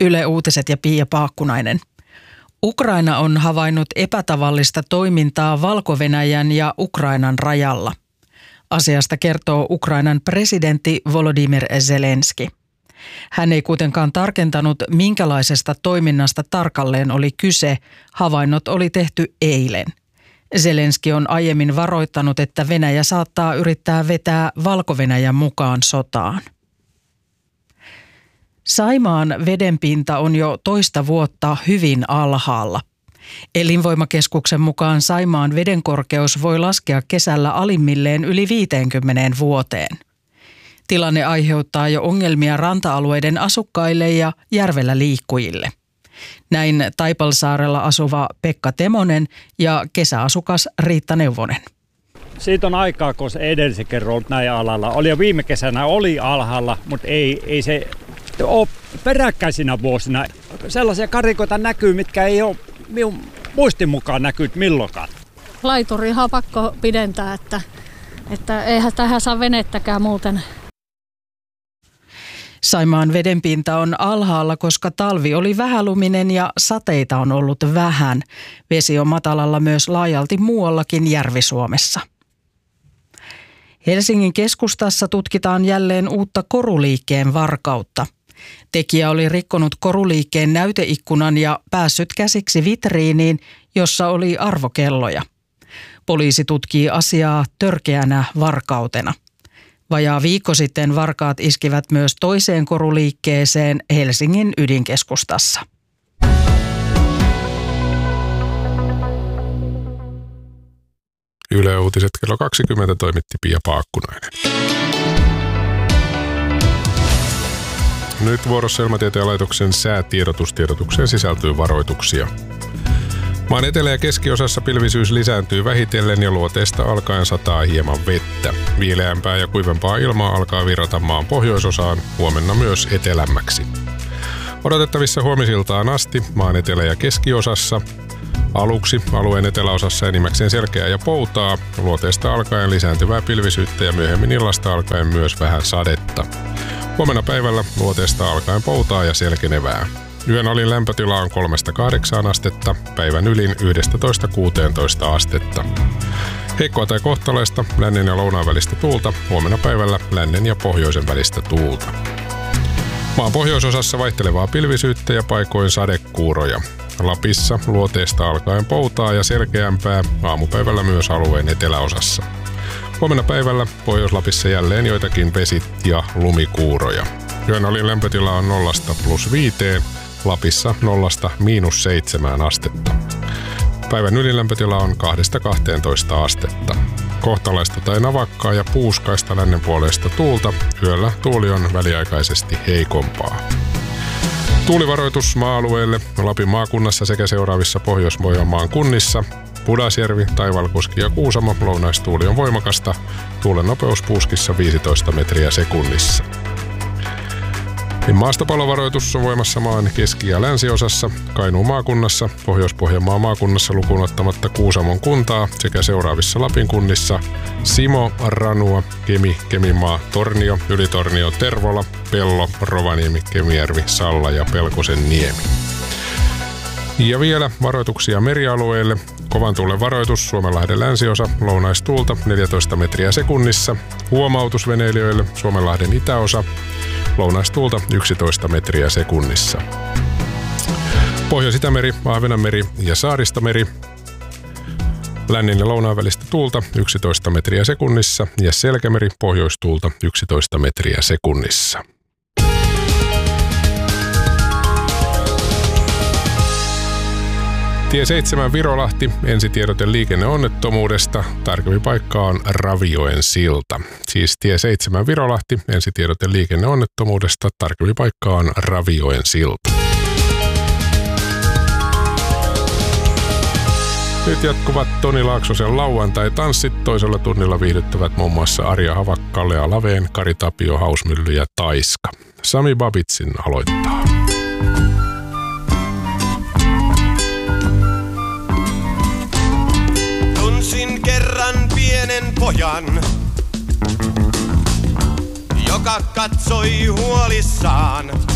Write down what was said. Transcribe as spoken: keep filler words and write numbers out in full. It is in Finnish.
Yle Uutiset ja Pia Paakkunainen. Ukraina on havainnut epätavallista toimintaa Valko-Venäjän ja Ukrainan rajalla. Asiasta kertoo Ukrainan presidentti Volodymyr Zelenski. Hän ei kuitenkaan tarkentanut, minkälaisesta toiminnasta tarkalleen oli kyse. Havainnot oli tehty eilen. Zelenski on aiemmin varoittanut, että Venäjä saattaa yrittää vetää Valko-Venäjän mukaan sotaan. Saimaan vedenpinta on jo toista vuotta hyvin alhaalla. Elinvoimakeskuksen mukaan Saimaan vedenkorkeus voi laskea kesällä alimmilleen yli viiteenkymmeneen vuoteen. Tilanne aiheuttaa jo ongelmia ranta-alueiden asukkaille ja järvellä liikkujille. Näin Taipalsaarella asuva Pekka Temonen ja kesäasukas Riitta Neuvonen. Siitä on aikaa, kun se edellisen kerran ollut näin alhaalla. Oli jo viime kesänä oli alhaalla, mutta ei, ei se ole peräkkäisinä vuosina. Sellaisia karikoita näkyy, mitkä ei ole minun muistin mukaan näkynyt milloinkaan. Laiturihan on pakko pidentää, että, että eihän tähän saa venettäkään muuten. Saimaan vedenpinta on alhaalla, koska talvi oli vähäluminen ja sateita on ollut vähän. Vesi on matalalla myös laajalti muuallakin Järvi-Suomessa. Helsingin keskustassa tutkitaan jälleen uutta koruliikkeen varkautta. Tekijä oli rikkonut koruliikkeen näyteikkunan ja päässyt käsiksi vitriiniin, jossa oli arvokelloja. Poliisi tutkii asiaa törkeänä varkautena. Vajaa viikko sitten varkaat iskivät myös toiseen koruliikkeeseen Helsingin ydinkeskustassa. Yle Uutiset kello kaksikymmentä toimitti Pia Paakkunainen. Nyt vuorossa Ilmatieteen laitoksen säätiedotustiedotukseen sisältyy varoituksia. Maan etelä- ja keskiosassa pilvisyys lisääntyy vähitellen ja luoteesta alkaen sataa hieman vettä. Viileämpää ja kuivempaa ilmaa alkaa virrata maan pohjoisosaan, huomenna myös etelämmäksi. Odotettavissa huomisiltaan asti maan etelä- ja keskiosassa. Aluksi alueen eteläosassa enimmäkseen selkeää ja poutaa, luoteesta alkaen lisääntyvää pilvisyyttä ja myöhemmin illasta alkaen myös vähän sadetta. Huomenna päivällä luoteesta alkaen poutaa ja selkenevää. Yön alin lämpötila on kolmesta kahdeksaan astetta, päivän ylin yhdestätoista kuuteentoista astetta. Heikkoa tai kohtalaista lännen ja lounaan välistä tuulta, huomenna päivällä lännen ja pohjoisen välistä tuulta. Maan pohjoisosassa vaihtelevaa pilvisyyttä ja paikoin sadekuuroja. Lapissa luoteesta alkaen poutaa ja selkeämpää, aamupäivällä myös alueen eteläosassa. Huomenna päivällä Pohjois-Lapissa jälleen joitakin vesi- ja lumikuuroja. Yön alin lämpötila on nollasta plus viiteen, Lapissa nollasta miinus seitsemään astetta. Päivän ylilämpötila on kahdesta kahteentoista astetta. Kohtalaista tai navakkaa ja puuskaista lännenpuoleista tuulta, yöllä tuuli on väliaikaisesti heikompaa. Tuulivaroitus maa-alueelle Lapin maakunnassa sekä seuraavissa Pohjois-Pohjanmaan kunnissa. Pudasjärvi, Taivalkoski ja Kuusamo, lounaistuuli on voimakasta. Tuulen nopeus puuskissa viisitoista metriä sekunnissa. Maastopallovaroitus on voimassa maan keski- ja länsiosassa, Kainuun maakunnassa, Pohjois-Pohjanmaan maakunnassa lukuun ottamatta Kuusamon kuntaa sekä seuraavissa Lapin kunnissa Simo, Ranua, Kemi, Keminmaa, Tornio, Ylitornio, Tervola, Pello, Rovaniemi, Kemijärvi, Salla ja Pelkosen niemi. Ja vielä varoituksia merialueille. Kovan tuulen varoitus Suomenlahden länsiosa, lounaistuulta neljätoista metriä sekunnissa. Huomautus veneilijöille Suomenlahden itäosa, lounaistuulta yksitoista metriä sekunnissa. Pohjois-Itämeri, Ahvenanmeri ja Saaristomeri. Lännen ja lounaan välistä tuulta yksitoista metriä sekunnissa ja Selkämeri pohjoistuulta yksitoista metriä sekunnissa. Tie seitsemän Virolahti, ensitiedote liikenneonnettomuudesta, tarkempi paikka on Ravioen silta. Siis tie seitsemän Virolahti, ensitiedote liikenneonnettomuudesta, tarkempi paikka on Ravioen silta. Nyt jatkuvat Toni Laaksosen lauantai-tanssit, toisella tunnilla viihdyttävät muun muassa Arja Havakka, Lea Laveen, Kari Tapio, Hausmylly ja Taiska. Sami Babitsin aloittaa. Tunsin kerran pienen pojan, joka katsoi huolissaan